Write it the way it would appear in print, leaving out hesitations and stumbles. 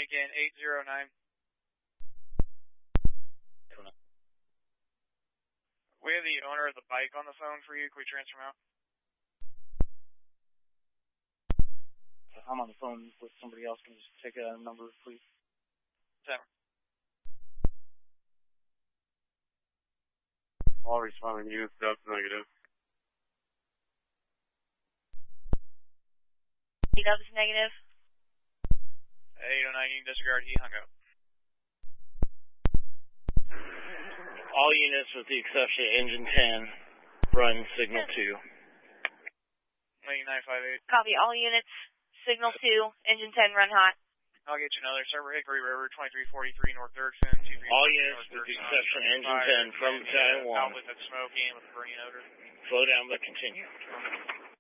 Lincoln 809. We have the owner of the bike on the phone for you. Can we transfer him out? I'm on the phone with somebody else. Can you just take a number, please? 7. All responding units, that's negative. Dubs negative. 809, you can disregard. He hung up. All units with the exception of engine 10, run signal 2. Lincoln 958. Copy all units, signal 2, engine 10, run hot. I'll get you another server, Hickory River, 2343 North Dirksen. All units with the exception of engine 10 from battalion 1. Outlet that's smoking with a burning odor. Slow down but continue.